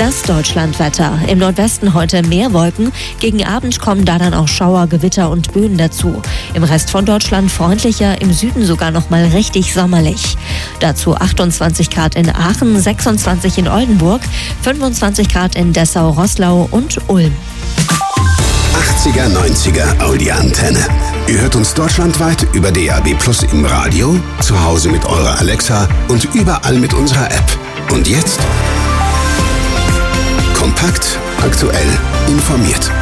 Das Deutschlandwetter. Im Nordwesten heute mehr Wolken. Gegen Abend kommen da dann auch Schauer, Gewitter und Böen dazu. Im Rest von Deutschland freundlicher, im Süden sogar noch mal richtig sommerlich. Dazu 28 Grad in Aachen, 26 in Oldenburg, 25 Grad in Dessau, Roßlau und Ulm. 80er, 90er Audi-Antenne. Ihr hört uns deutschlandweit über DAB+ im Radio, zu Hause mit eurer Alexa und überall mit unserer App. Und jetzt? Kompakt, aktuell, informiert.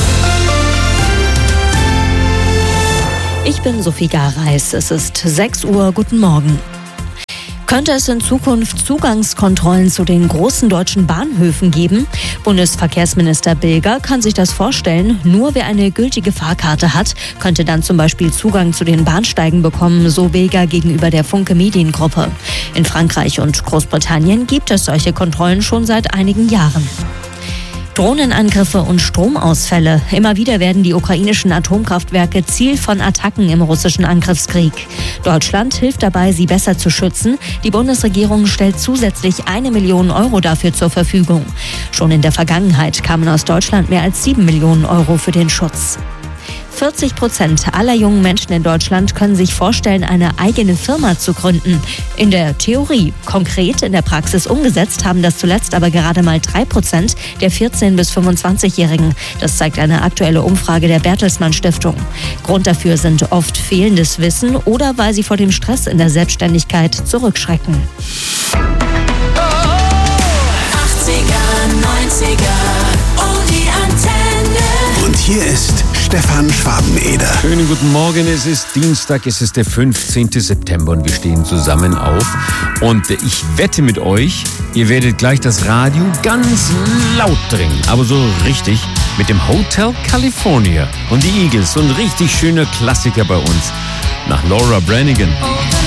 Ich bin Sophie Gareis. Es ist 6 Uhr. Guten Morgen. Könnte es in Zukunft Zugangskontrollen zu den großen deutschen Bahnhöfen geben? Bundesverkehrsminister Bilger kann sich das vorstellen. Nur wer eine gültige Fahrkarte hat, könnte dann zum Beispiel Zugang zu den Bahnsteigen bekommen, so Bilger gegenüber der Funke Mediengruppe. In Frankreich und Großbritannien gibt es solche Kontrollen schon seit einigen Jahren. Drohnenangriffe und Stromausfälle. Immer wieder werden die ukrainischen Atomkraftwerke Ziel von Attacken im russischen Angriffskrieg. Deutschland hilft dabei, sie besser zu schützen. Die Bundesregierung stellt zusätzlich 1 Million Euro dafür zur Verfügung. Schon in der Vergangenheit kamen aus Deutschland mehr als 7 Millionen Euro für den Schutz. 40% aller jungen Menschen in Deutschland können sich vorstellen, eine eigene Firma zu gründen. In der Theorie. Konkret in der Praxis umgesetzt haben das zuletzt aber gerade mal 3% der 14- bis 25-Jährigen. Das zeigt eine aktuelle Umfrage der Bertelsmann Stiftung. Grund dafür sind oft fehlendes Wissen oder weil sie vor dem Stress in der Selbstständigkeit zurückschrecken. 80er, 90er, oh die Antenne. Und hier ist Stefan Schwabeneder. Schönen guten Morgen, es ist Dienstag, es ist der 15. September und wir stehen zusammen auf. Und ich wette mit euch, ihr werdet gleich das Radio ganz laut drehen, aber so richtig mit dem Hotel California und die Eagles, so ein richtig schöner Klassiker bei uns. Nach Laura Branigan.